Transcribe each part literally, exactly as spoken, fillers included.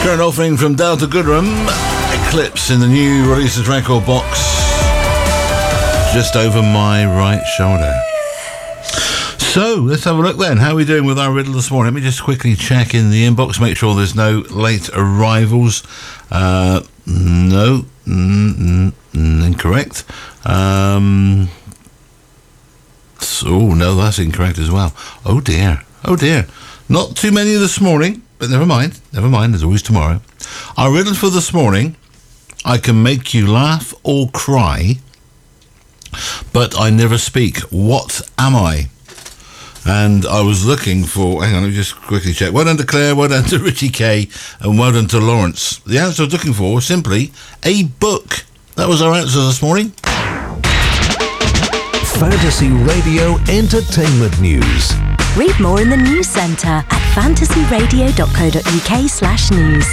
Current offering from Delta Goodrem, Eclipse in the new releases record box, just over my right shoulder. So, let's have a look then. How are we doing with our riddle this morning? Let me just quickly check in the inbox, make sure there's no late arrivals. Uh, no, mm, mm, incorrect. Um, so, no, that's incorrect as well. Oh dear, oh dear. Not too many this morning, but never mind, never mind, there's always tomorrow. Our riddle for this morning: I can make you laugh or cry, but I never speak. What am I? And I was looking for, hang on, let me just quickly check. Well done to Claire, well done to Richie K, and well done to Lawrence. The answer I was looking for was simply a book. That was our answer this morning. Fantasy Radio Entertainment News. Read more in the News Centre at fantasyradio.co.uk slash news.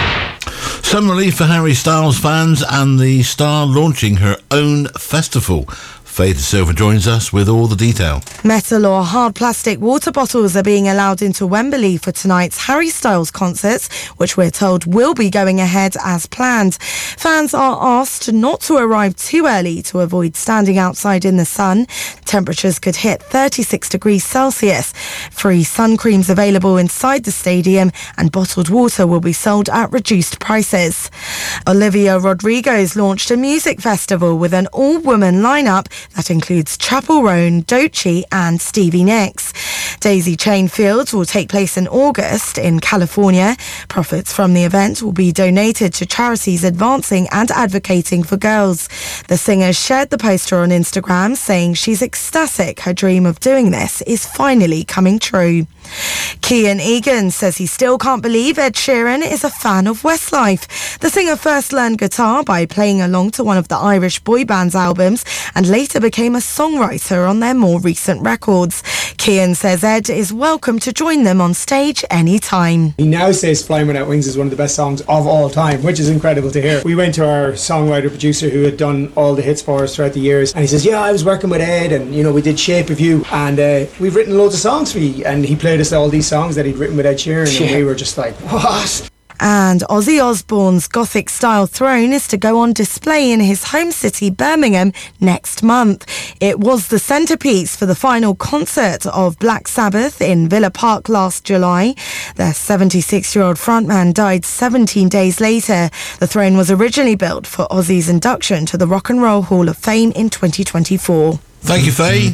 Some relief for Harry Styles fans and the star launching her own festival. Faye De Silva joins us with all the detail. Metal or hard plastic water bottles are being allowed into Wembley for tonight's Harry Styles concerts, which we're told will be going ahead as planned. Fans are asked not to arrive too early to avoid standing outside in the sun. Temperatures could hit thirty-six degrees Celsius. Free sun creams available inside the stadium, and bottled water will be sold at reduced prices. Olivia Rodrigo's launched a music festival with an all-woman lineup that includes Chappell Roan, Doechii and Stevie Nicks. Daisy Chain Fields will take place in August in California. Profits from the event will be donated to charities advancing and advocating for girls. The singer shared the poster on Instagram, saying she's ecstatic her dream of doing this is finally coming true. Kian Egan says he still can't believe Ed Sheeran is a fan of Westlife. The singer first learned guitar by playing along to one of the Irish boy band's albums and later became a songwriter on their more recent records. Kian says Ed is welcome to join them on stage anytime. He now says Flying Without Wings is one of the best songs of all time, which is incredible to hear. We went to our songwriter producer who had done all the hits for us throughout the years, and he says, yeah, I was working with Ed and, you know, we did Shape of You, and uh, we've written loads of songs for you. And he played us all these songs that he'd written with Ed Sheeran, yeah. And we were just like, what? And Ozzy Osbourne's Gothic-style throne is to go on display in his home city, Birmingham, next month. It was the centrepiece for the final concert of Black Sabbath in Villa Park last July. Their seventy-six-year-old frontman died seventeen days later. The throne was originally built for Ozzy's induction to the Rock and Roll Hall of Fame in twenty twenty-four. Thank you, Faye.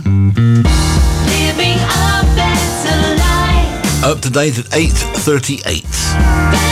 Living a better life. Up to date at eight thirty-eight.